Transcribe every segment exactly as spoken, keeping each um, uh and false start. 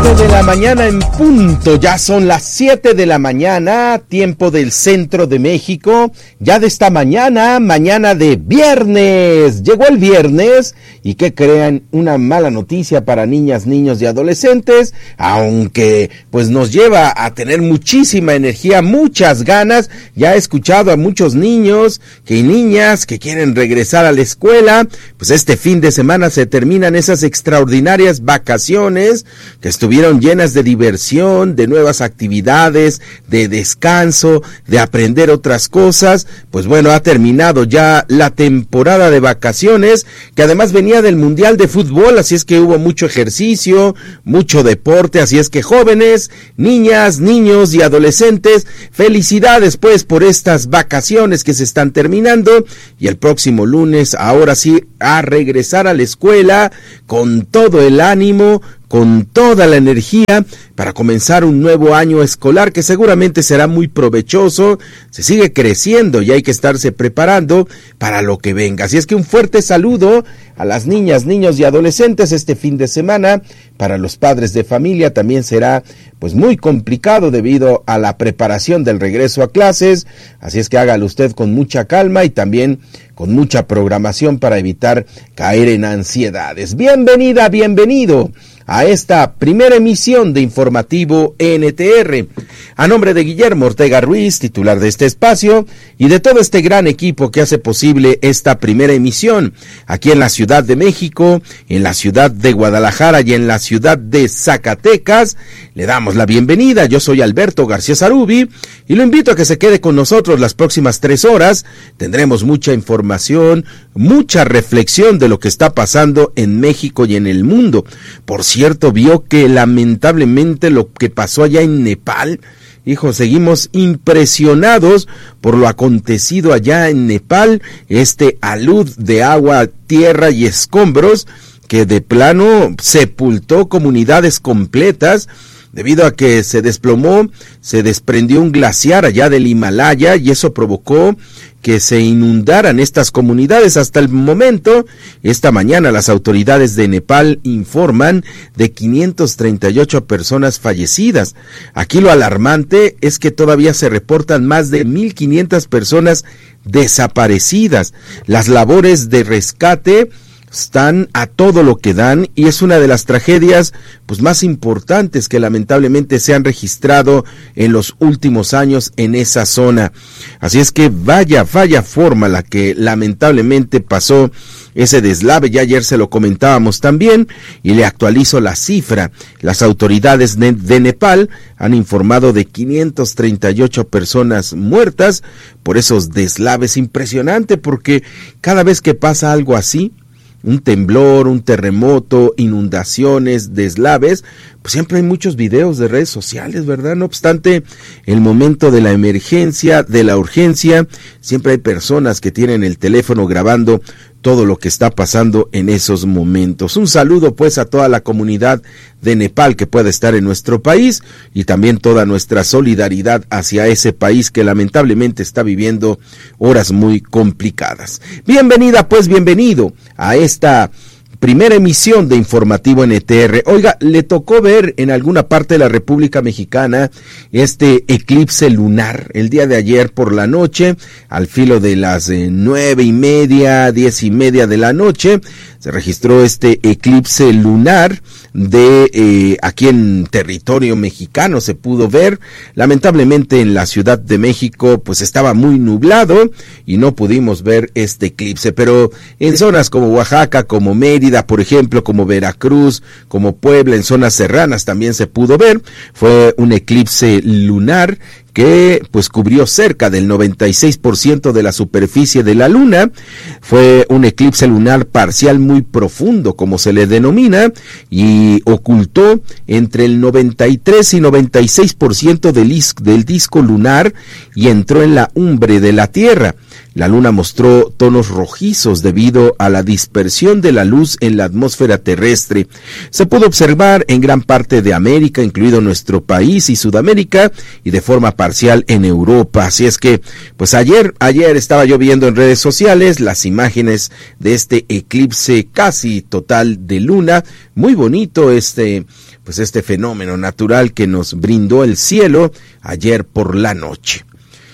siete de la mañana en punto, ya son las siete de la mañana, tiempo del centro de México, ya de esta mañana, mañana de viernes, llegó el viernes, y que crean, una mala noticia para niñas, niños y adolescentes, aunque pues nos lleva a tener muchísima energía, muchas ganas. Ya he escuchado a muchos niños que y niñas que quieren regresar a la escuela, pues este fin de semana se terminan esas extraordinarias vacaciones que estuvieron llenas de diversión, de nuevas actividades, de descanso, de aprender otras cosas. Pues bueno, ha terminado ya la temporada de vacaciones, que además venía del Mundial de Fútbol, así es que hubo mucho ejercicio, mucho deporte, así es que jóvenes, niñas, niños y adolescentes, felicidades pues por estas vacaciones que se están terminando, y el próximo lunes, ahora sí, a regresar a la escuela con todo el ánimo, con toda la energía para comenzar un nuevo año escolar que seguramente será muy provechoso. Se sigue creciendo y hay que estarse preparando para lo que venga. Así es que un fuerte saludo a las niñas, niños y adolescentes este fin de semana. Para los padres de familia también será pues muy complicado debido a la preparación del regreso a clases. Así es que hágalo usted con mucha calma y también con mucha programación para evitar caer en ansiedades. Bienvenida, bienvenido a esta primera emisión de Informativo N T R. A nombre de Guillermo Ortega Ruiz, titular de este espacio, y de todo este gran equipo que hace posible esta primera emisión, aquí en la Ciudad de México, en la ciudad de Guadalajara y en la ciudad de Zacatecas, le damos la bienvenida. Yo soy Alberto García Zarubi y lo invito a que se quede con nosotros las próximas tres horas. Tendremos mucha información, mucha reflexión de lo que está pasando en México y en el mundo. Por cierto, vio que lamentablemente lo que pasó allá en Nepal, hijo, seguimos impresionados por lo acontecido allá en Nepal, este alud de agua, tierra y escombros que de plano sepultó comunidades completas, debido a que se desplomó, se desprendió un glaciar allá del Himalaya y eso provocó que se inundaran estas comunidades. Hasta el momento, esta mañana las autoridades de Nepal informan de quinientas treinta y ocho personas fallecidas. Aquí lo alarmante es que todavía se reportan más de mil quinientas personas desaparecidas. Las labores de rescate están a todo lo que dan y es una de las tragedias pues más importantes que lamentablemente se han registrado en los últimos años en esa zona. Así es que vaya, vaya forma la que lamentablemente pasó ese deslave. Ya ayer se lo comentábamos también y le actualizo la cifra. Las autoridades de, de Nepal han informado de quinientas treinta y ocho personas muertas por esos deslaves. Impresionante, porque cada vez que pasa algo así, un temblor, un terremoto, inundaciones, deslaves, pues siempre hay muchos videos de redes sociales, ¿verdad? No obstante, el momento de la emergencia, de la urgencia, siempre hay personas que tienen el teléfono grabando todo lo que está pasando en esos momentos. Un saludo pues a toda la comunidad de Nepal que pueda estar en nuestro país y también toda nuestra solidaridad hacia ese país que lamentablemente está viviendo horas muy complicadas. Bienvenida pues, bienvenido a esta primera emisión de Informativo N T R. Oiga, le tocó ver en alguna parte de la República Mexicana este eclipse lunar el día de ayer por la noche, al filo de las eh, nueve y media, diez y media de la noche, se registró este eclipse lunar de eh, aquí en territorio mexicano, se pudo ver. Lamentablemente en la Ciudad de México pues estaba muy nublado y no pudimos ver este eclipse, pero en zonas como Oaxaca, como Mérida, por ejemplo, como Veracruz, como Puebla, en zonas serranas también se pudo ver. Fue un eclipse lunar que pues cubrió cerca del noventa y seis por ciento de la superficie de la luna. Fue un eclipse lunar parcial muy profundo, como se le denomina, y ocultó entre el noventa y tres y noventa y seis por ciento del, is- del disco lunar y entró en la umbre de la Tierra. La luna mostró tonos rojizos debido a la dispersión de la luz en la atmósfera terrestre. Se pudo observar en gran parte de América, incluido nuestro país y Sudamérica, y de forma parcial en Europa. Así es que, pues ayer, ayer estaba yo viendo en redes sociales las imágenes de este eclipse casi total de luna. Muy bonito este pues este fenómeno natural que nos brindó el cielo ayer por la noche.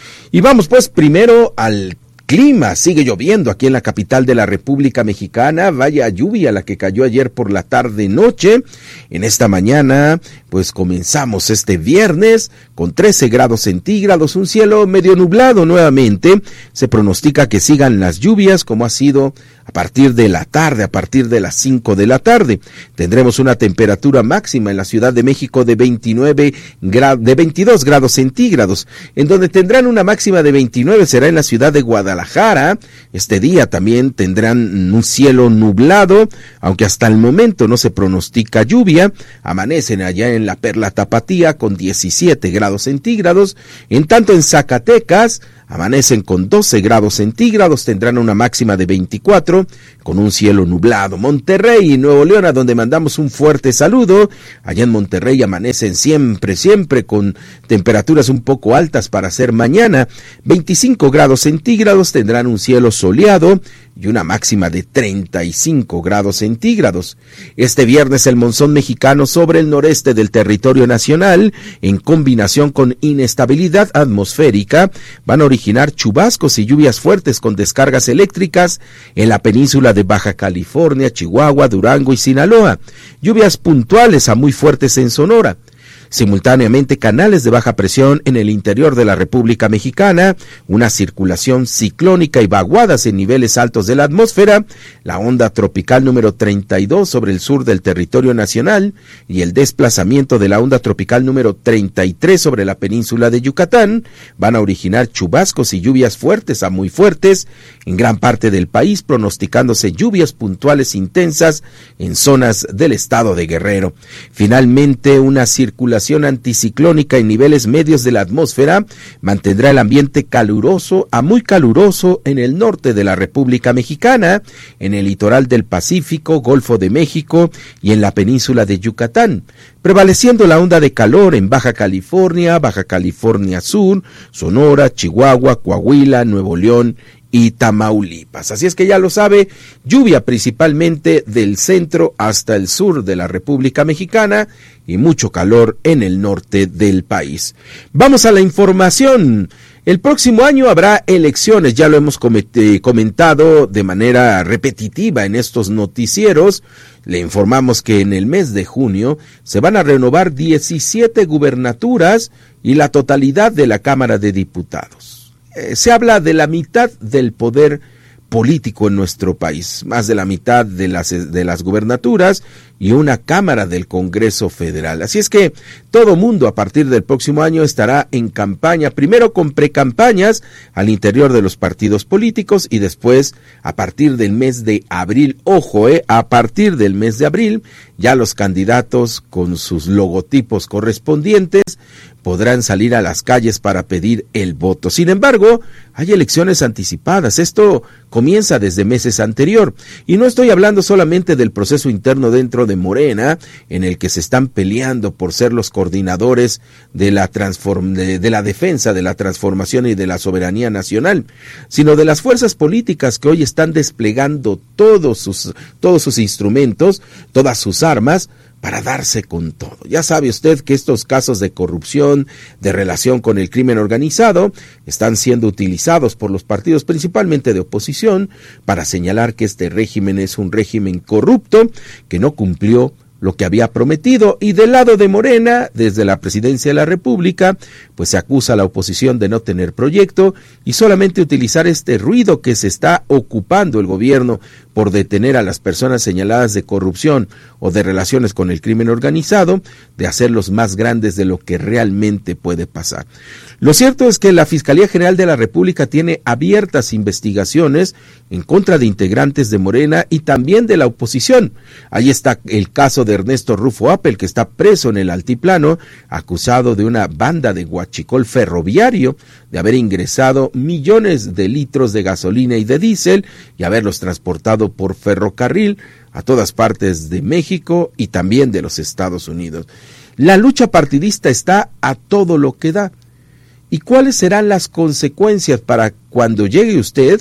Y vamos pues primero al clima. Sigue lloviendo aquí en la capital de la República Mexicana. Vaya lluvia la que cayó ayer por la tarde-noche. En esta mañana, pues comenzamos este viernes con trece grados centígrados, un cielo medio nublado nuevamente. Se pronostica que sigan las lluvias como ha sido a partir de la tarde, a partir de las cinco de la tarde. Tendremos una temperatura máxima en la Ciudad de México de veintinueve grados, de veintidós grados centígrados, en donde tendrán una máxima de veintinueve será en la ciudad de Guadalajara. Este día también tendrán un cielo nublado, aunque hasta el momento no se pronostica lluvia. Amanecen allá en la Perla Tapatía con diecisiete grados centígrados, en tanto en Zacatecas amanecen con doce grados centígrados, tendrán una máxima de veinticuatro, con un cielo nublado. Monterrey y Nuevo León, a donde mandamos un fuerte saludo. Allá en Monterrey amanecen siempre, siempre con temperaturas un poco altas para ser mañana. veinticinco grados centígrados, tendrán un cielo soleado y una máxima de treinta y cinco grados centígrados. Este viernes el monzón mexicano sobre el noreste del territorio nacional, en combinación con inestabilidad atmosférica, van a originar chubascos y lluvias fuertes con descargas eléctricas en la península de Baja California, Chihuahua, Durango y Sinaloa. Lluvias puntuales a muy fuertes en Sonora. Simultáneamente, canales de baja presión en el interior de la República Mexicana, una circulación ciclónica y vaguadas en niveles altos de la atmósfera, la onda tropical número treinta y dos sobre el sur del territorio nacional y el desplazamiento de la onda tropical número treinta y tres sobre la península de Yucatán van a originar chubascos y lluvias fuertes a muy fuertes en gran parte del país, pronosticándose lluvias puntuales intensas en zonas del estado de Guerrero. Finalmente, una circulación anticiclónica en niveles medios de la atmósfera mantendrá el ambiente caluroso a muy caluroso en el norte de la República Mexicana, en el litoral del Pacífico, Golfo de México y en la península de Yucatán, prevaleciendo la onda de calor en Baja California, Baja California Sur, Sonora, Chihuahua, Coahuila, Nuevo León y Tamaulipas. Así es que ya lo sabe, lluvia principalmente del centro hasta el sur de la República Mexicana y mucho calor en el norte del país. Vamos a la información. El próximo año habrá elecciones, ya lo hemos comentado de manera repetitiva en estos noticieros. Le informamos que en el mes de junio se van a renovar diecisiete gubernaturas y la totalidad de la Cámara de Diputados. Se habla de la mitad del poder político en nuestro país, más de la mitad de las, de las gubernaturas y una Cámara del Congreso Federal. Así es que todo mundo a partir del próximo año estará en campaña, primero con precampañas al interior de los partidos políticos y después a partir del mes de abril, ojo, eh, a partir del mes de abril ya los candidatos con sus logotipos correspondientes podrán salir a las calles para pedir el voto. Sin embargo, hay elecciones anticipadas. Esto comienza desde meses anterior. Y no estoy hablando solamente del proceso interno dentro de Morena, en el que se están peleando por ser los coordinadores de la, transform- de, de la defensa, de la transformación y de la soberanía nacional, sino de las fuerzas políticas que hoy están desplegando todos sus, todos sus instrumentos, todas sus armas, para darse con todo. Ya sabe usted que estos casos de corrupción, de relación con el crimen organizado, están siendo utilizados por los partidos principalmente de oposición para señalar que este régimen es un régimen corrupto que no cumplió lo que había prometido, y del lado de Morena, desde la presidencia de la República, pues se acusa a la oposición de no tener proyecto y solamente utilizar este ruido que se está ocupando el gobierno por detener a las personas señaladas de corrupción o de relaciones con el crimen organizado, de hacerlos más grandes de lo que realmente puede pasar. Lo cierto es que la Fiscalía General de la República tiene abiertas investigaciones en contra de integrantes de Morena y también de la oposición. Ahí está el caso de Ernesto Rufo Appel, que está preso en el Altiplano, acusado de una banda de huachicol ferroviario, de haber ingresado millones de litros de gasolina y de diésel y haberlos transportado por ferrocarril a todas partes de México y también de los Estados Unidos. La lucha partidista está a todo lo que da. ¿Y cuáles serán las consecuencias para cuando llegue usted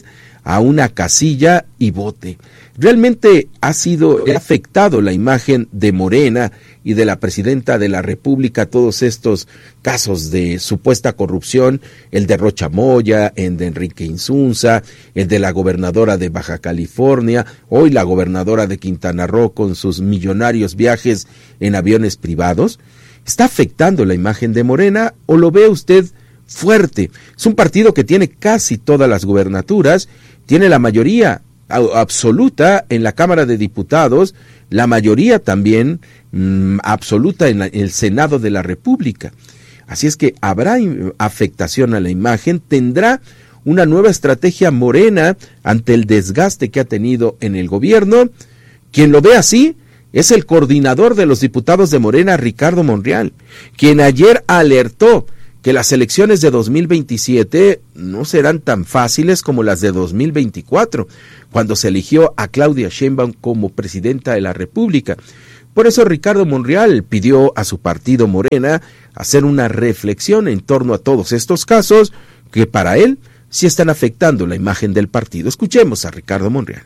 a una casilla y vote. Realmente ha sido ha afectado la imagen de Morena y de la presidenta de la República todos estos casos de supuesta corrupción, el de Rocha Moya, el de Enrique Insunza, el de la gobernadora de Baja California, hoy la gobernadora de Quintana Roo con sus millonarios viajes en aviones privados. ¿Está afectando la imagen de Morena o lo ve usted fuerte? Es un partido que tiene casi todas las gubernaturas, tiene la mayoría absoluta en la Cámara de Diputados, la mayoría también mmm, absoluta en, la, en el Senado de la República. Así es que habrá afectación a la imagen, tendrá una nueva estrategia Morena ante el desgaste que ha tenido en el gobierno. Quien lo ve así es el coordinador de los diputados de Morena, Ricardo Monreal, quien ayer alertó que las elecciones de dos mil veintisiete no serán tan fáciles como las de dos mil veinticuatro, cuando se eligió a Claudia Sheinbaum como presidenta de la República. Por eso Ricardo Monreal pidió a su partido Morena hacer una reflexión en torno a todos estos casos que para él sí están afectando la imagen del partido. Escuchemos a Ricardo Monreal.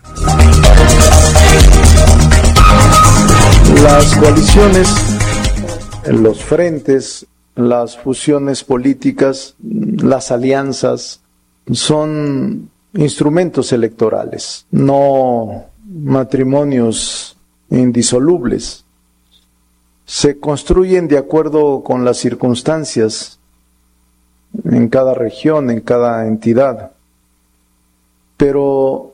Las coaliciones, los frentes, las fusiones políticas, las alianzas son instrumentos electorales, no matrimonios indisolubles. Se construyen de acuerdo con las circunstancias en cada región, en cada entidad. Pero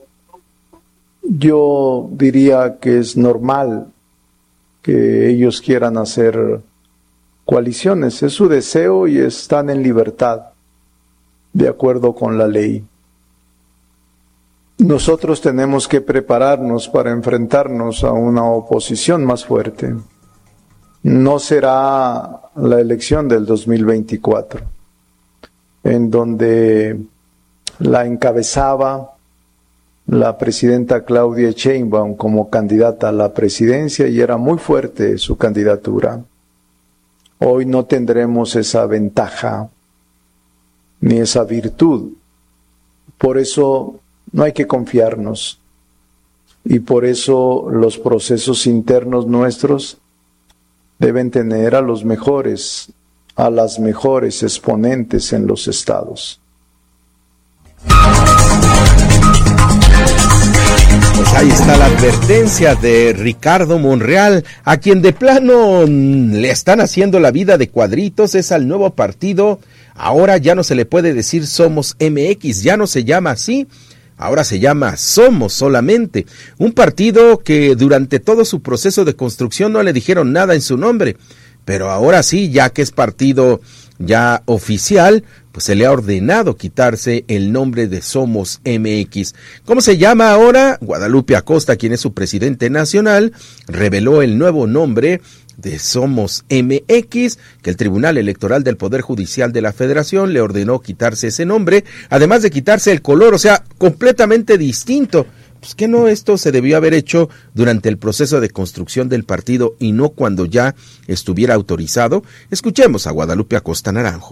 yo diría que es normal que ellos quieran hacer coaliciones, es su deseo y están en libertad, de acuerdo con la ley. Nosotros tenemos que prepararnos para enfrentarnos a una oposición más fuerte. No será la elección del dos mil veinticuatro, en donde la encabezaba la presidenta Claudia Sheinbaum como candidata a la presidencia y era muy fuerte su candidatura. Hoy no tendremos esa ventaja ni esa virtud. Por eso no hay que confiarnos y por eso los procesos internos nuestros deben tener a los mejores, a las mejores exponentes en los estados. Pues ahí está la advertencia de Ricardo Monreal, a quien de plano le están haciendo la vida de cuadritos. Es al nuevo partido. Ahora ya no se le puede decir Somos M X, ya no se llama así. Ahora se llama Somos solamente. Un partido que durante todo su proceso de construcción no le dijeron nada en su nombre. Pero ahora sí, ya que es partido ya oficial, pues se le ha ordenado quitarse el nombre de Somos M X. ¿Cómo se llama ahora? Guadalupe Acosta, quien es su presidente nacional, reveló el nuevo nombre de Somos M X, que el Tribunal Electoral del Poder Judicial de la Federación le ordenó quitarse ese nombre, además de quitarse el color, o sea, completamente distinto. Pues que no, esto se debió haber hecho durante el proceso de construcción del partido y no cuando ya estuviera autorizado. Escuchemos a Guadalupe Acosta Naranjo.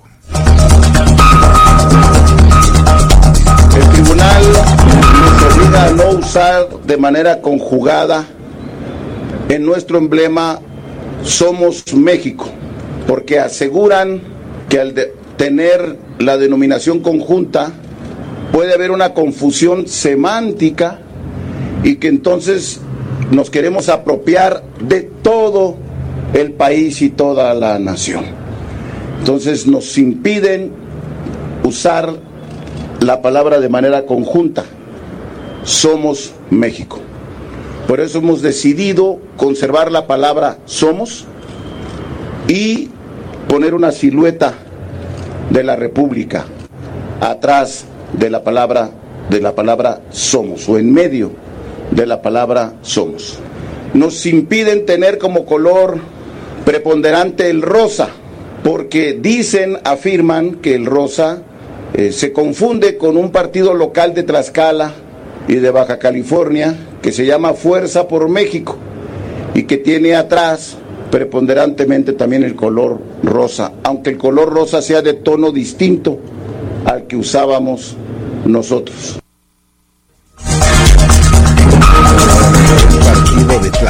El tribunal nos obliga a no usar de manera conjugada en nuestro emblema Somos México, porque aseguran que al de tener la denominación conjunta puede haber una confusión semántica y que entonces nos queremos apropiar de todo el país y toda la nación. Entonces nos impiden usar la palabra de manera conjunta. Somos México. Por eso hemos decidido conservar la palabra somos y poner una silueta de la República atrás de la palabra de la palabra somos o en medio de la palabra somos. Nos impiden tener como color preponderante el rosa, porque dicen, afirman que el rosa eh, se confunde con un partido local de Tlaxcala y de Baja California que se llama Fuerza por México y que tiene atrás preponderantemente también el color rosa, aunque el color rosa sea de tono distinto al que usábamos nosotros.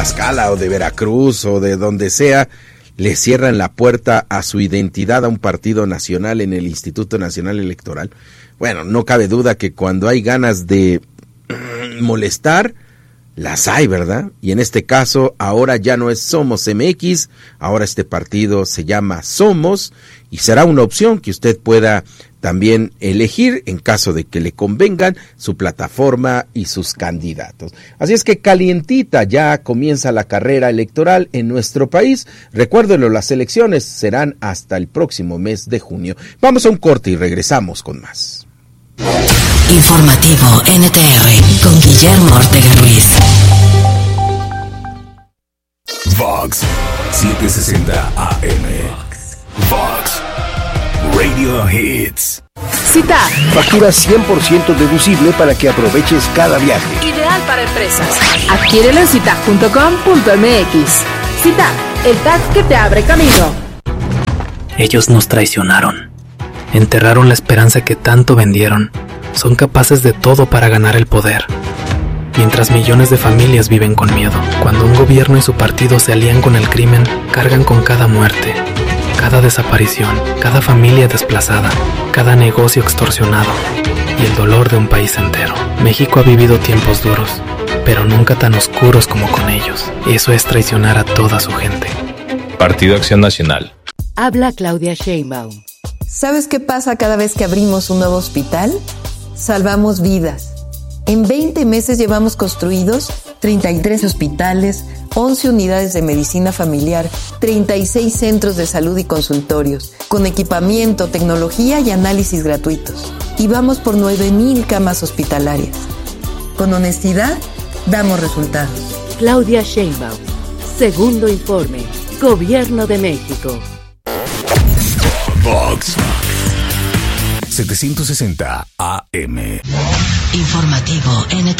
Tlaxcala o de Veracruz o de donde sea, le cierran la puerta a su identidad a un partido nacional en el Instituto Nacional Electoral. Bueno, no cabe duda que cuando hay ganas de molestar, las hay, ¿verdad? Y en este caso, ahora ya no es Somos M X, ahora este partido se llama Somos, y será una opción que usted pueda también elegir en caso de que le convengan su plataforma y sus candidatos. Así es que calientita ya comienza la carrera electoral en nuestro país. Recuérdenlo, las elecciones serán hasta el próximo mes de junio. Vamos a un corte y regresamos con más. Informativo N T R con Guillermo Ortega Ruiz. Vox setecientos sesenta A M. Vox Radio Hits. Cita. Factura cien por ciento deducible para que aproveches cada viaje. Ideal para empresas. Adquiérelo en cita punto com punto m x. Cita, el tag que te abre camino. Ellos nos traicionaron. Enterraron la esperanza que tanto vendieron. Son capaces de todo para ganar el poder. Mientras millones de familias viven con miedo. Cuando un gobierno y su partido se alían con el crimen, cargan con cada muerte, cada desaparición, cada familia desplazada, cada negocio extorsionado y el dolor de un país entero. México ha vivido tiempos duros, pero nunca tan oscuros como con ellos. Eso es traicionar a toda su gente. Partido Acción Nacional. Habla Claudia Sheinbaum. ¿Sabes qué pasa cada vez que abrimos un nuevo hospital? Salvamos vidas. En veinte meses llevamos construidos treinta y tres hospitales, once unidades de medicina familiar, treinta y seis centros de salud y consultorios, con equipamiento, tecnología y análisis gratuitos. Y vamos por nueve mil camas hospitalarias. Con honestidad, damos resultados. Claudia Sheinbaum. Segundo informe. Gobierno de México. Vox setecientos sesenta A M. Informativo N T R.